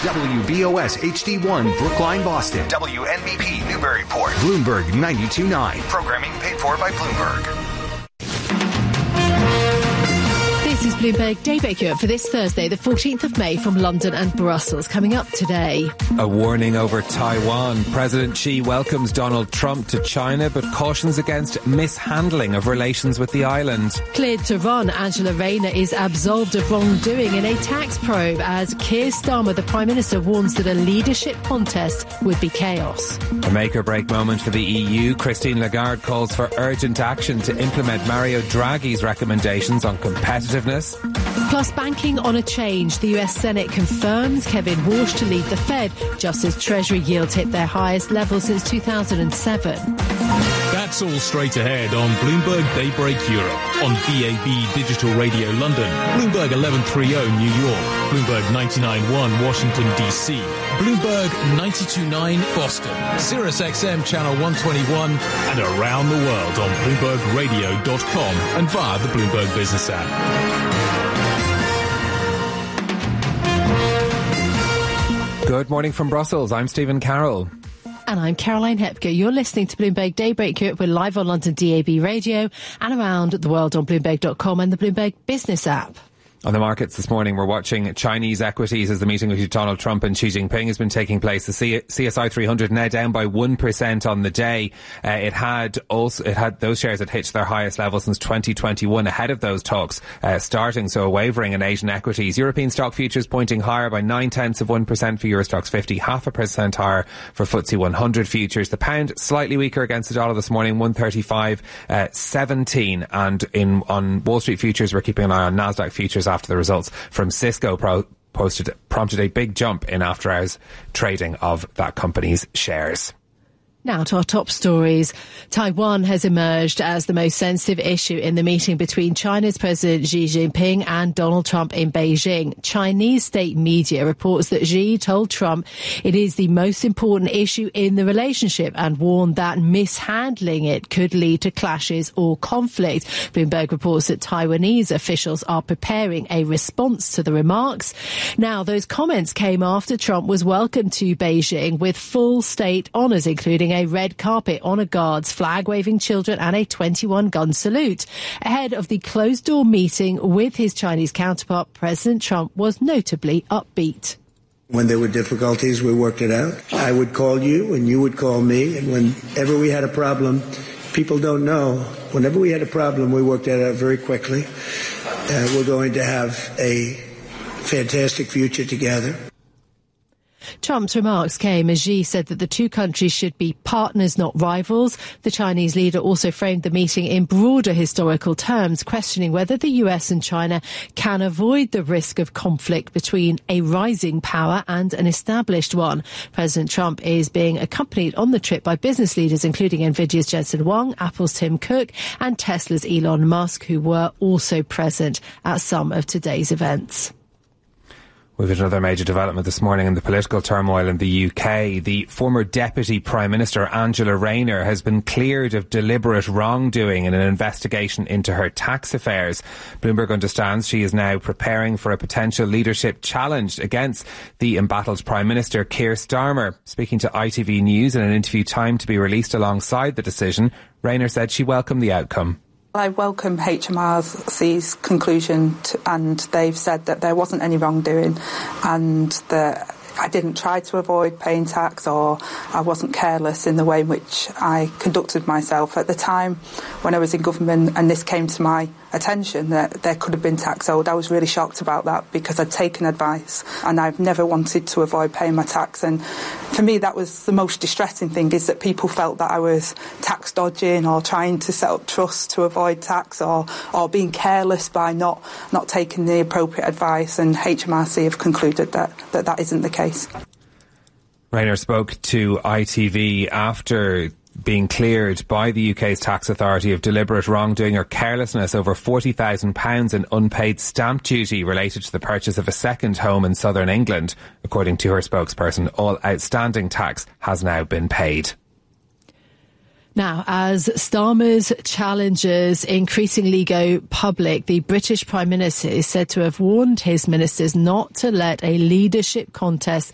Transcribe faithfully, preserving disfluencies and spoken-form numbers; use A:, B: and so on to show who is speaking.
A: W B O S H D one Brookline, Boston. W N B P Newburyport. Bloomberg ninety-two point nine. Programming paid for by Bloomberg.
B: This is Bloomberg Daybreak Europe for this Thursday, the fourteenth of May, from London and Brussels. Coming up today.
C: A warning over Taiwan. President Xi welcomes Donald Trump to China, but cautions against mishandling of relations with the island. Cleared to run, Angela Rayner is absolved of wrongdoing in a tax probe as Keir Starmer, the Prime Minister, warns that a leadership contest would be chaos. A make-or-break moment for the E U. Christine Lagarde calls for urgent action to implement Mario Draghi's recommendations on competitiveness. Plus, banking on a change. The U S Senate confirms Kevin Walsh to lead the Fed, just as Treasury yields hit their highest level since two thousand seven.
D: That's all straight ahead on Bloomberg Daybreak Europe, on D A B Digital Radio London, Bloomberg eleven thirty New York, Bloomberg ninety-nine point one Washington, D C, Bloomberg ninety-two point nine Boston, Sirius X M Channel one twenty-one, and around the world on Bloomberg Radio dot com and via the Bloomberg Business app.
C: Good morning from Brussels. I'm Stephen Carroll.
B: And I'm Caroline Hepker. You're listening to Bloomberg Daybreak Europe. We're live on London D A B Radio and around the world on Bloomberg dot com and the Bloomberg Business app.
C: On the markets this morning, we're watching Chinese equities as the meeting with Donald Trump and Xi Jinping has been taking place. The C S I three hundred now down by one percent on the day. Uh, it had also, it had, those shares had hit their highest level since twenty twenty-one ahead of those talks uh, starting, so a wavering in Asian equities. European stock futures pointing higher by nine tenths of one percent for Euro Stoxx fifty, half a percent higher for F T S E one hundred futures. The pound slightly weaker against the dollar this morning, one thirty-five seventeen. And in on Wall Street futures, we're keeping an eye on Nasdaq futures after the results from Cisco pro- posted prompted a big jump in after hours trading of that company's shares.
B: Now to our top stories. Taiwan has emerged as the most sensitive issue in the meeting between China's President Xi Jinping and Donald Trump in Beijing. Chinese state media reports that Xi told Trump it is the most important issue in the relationship and warned that mishandling it could lead to clashes or conflict. Bloomberg reports that Taiwanese officials are preparing a response to the remarks. Now, those comments came after Trump was welcomed to Beijing with full state honours, including a red carpet, honour guards, flag-waving children and a twenty-one gun salute. Ahead of the closed-door meeting with his Chinese counterpart, President Trump was notably upbeat.
E: When there were difficulties, we worked it out. I would call you and you would call me, and whenever we had a problem, people don't know, whenever we had a problem, we worked that out very quickly. Uh, we're going to have a fantastic future together.
B: Trump's remarks came as Xi said that the two countries should be partners, not rivals. The Chinese leader also framed the meeting in broader historical terms, questioning whether the U S and China can avoid the risk of conflict between a rising power and an established one. President Trump is being accompanied on the trip by business leaders, including Nvidia's Jensen Huang, Apple's Tim Cook, and Tesla's Elon Musk, who were also present at some of today's events.
C: We've had another major development this morning in the political turmoil in the U K. The former Deputy Prime Minister Angela Rayner has been cleared of deliberate wrongdoing in an investigation into her tax affairs. Bloomberg understands she is now preparing for a potential leadership challenge against the embattled Prime Minister Keir Starmer. Speaking to I T V News in an interview timed to be released alongside the decision, Rayner said she welcomed the outcome.
F: I welcome H M R C's conclusion to, and they've said that there wasn't any wrongdoing and that I didn't try to avoid paying tax or I wasn't careless in the way in which I conducted myself. At the time when I was in government and this came to my attention that there could have been tax owed, I was really shocked about that because I'd taken advice and I've never wanted to avoid paying my tax. And for me, that was the most distressing thing, is that people felt that I was tax dodging or trying to set up trusts to avoid tax or, or being careless by not, not taking the appropriate advice. And H M R C have concluded that that, that isn't the case.
C: Rayner spoke to I T V after being cleared by the U K's tax authority of deliberate wrongdoing or carelessness over forty thousand pounds in unpaid stamp duty related to the purchase of a second home in southern England. According to her spokesperson, all outstanding tax has now been paid.
B: Now, as Starmer's challenges increasingly go public, the British Prime Minister is said to have warned his ministers not to let a leadership contest